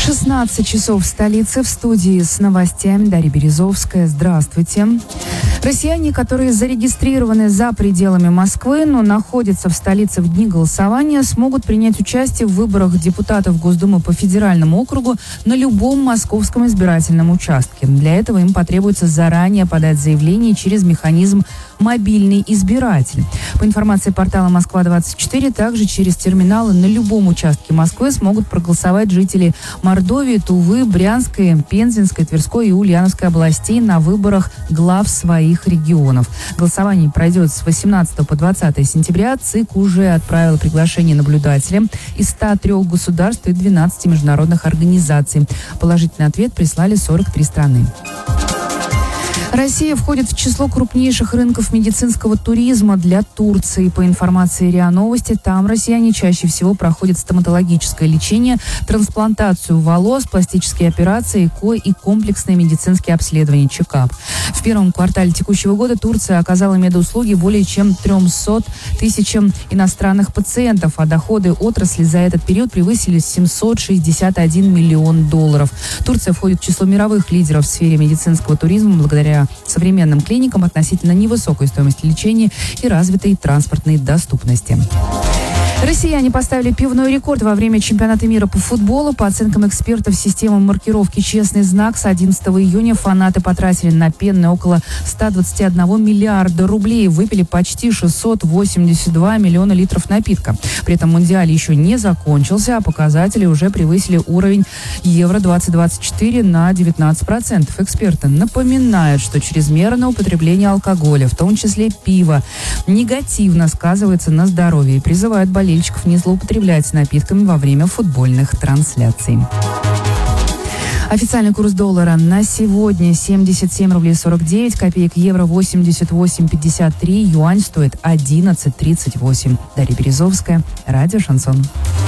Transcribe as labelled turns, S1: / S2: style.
S1: 16 часов в столице. В студии с новостями Дарья Березовская. Здравствуйте. Россияне, которые зарегистрированы за пределами Москвы, но находятся в столице в дни голосования, смогут принять участие в выборах депутатов Госдумы по федеральному округу на любом московском избирательном участке. Для этого им потребуется заранее подать заявление через механизм «Мобильный избиратель». По информации портала «Москва-24», также через терминалы на любом участке Москвы смогут проголосовать жители Мордовии, Тувы, Брянской, Пензенской, Тверской и Ульяновской областей на выборах глав своих регионов. Голосование пройдет с 18 по 20 сентября. ЦИК уже отправил приглашение наблюдателям из 103 государств и 12 международных организаций. Положительный ответ прислали 43 страны. Россия входит в число крупнейших рынков медицинского туризма для Турции. По информации РИА Новости, там россияне чаще всего проходят стоматологическое лечение, трансплантацию волос, пластические операции, ЭКО и комплексные медицинские обследования чекап. В первом квартале текущего года Турция оказала медуслуги более чем 300 тысячам иностранных пациентов, а доходы отрасли за этот период превысили 761 миллион долларов. Турция входит в число мировых лидеров в сфере медицинского туризма благодаря современным клиникам, относительно невысокой стоимости лечения и развитой транспортной доступности. Россияне поставили пивной рекорд во время чемпионата мира по футболу. По оценкам экспертов системы маркировки «Честный знак» с 11 июня фанаты потратили на пенные около 121 миллиарда рублей. Выпили почти 682 миллиона литров напитка. При этом Мундиаль еще не закончился, а показатели уже превысили уровень Евро-2024 на 19%. Эксперты напоминают, что чрезмерное употребление алкоголя, в том числе пива, негативно сказывается на здоровье и призывают болельщиков не злоупотреблять напитками во время футбольных трансляций. Официальный курс доллара на сегодня 77 рублей 49 копеек, евро 88,53, юань стоит 11,38. Дарья Березовская, радио «Шансон».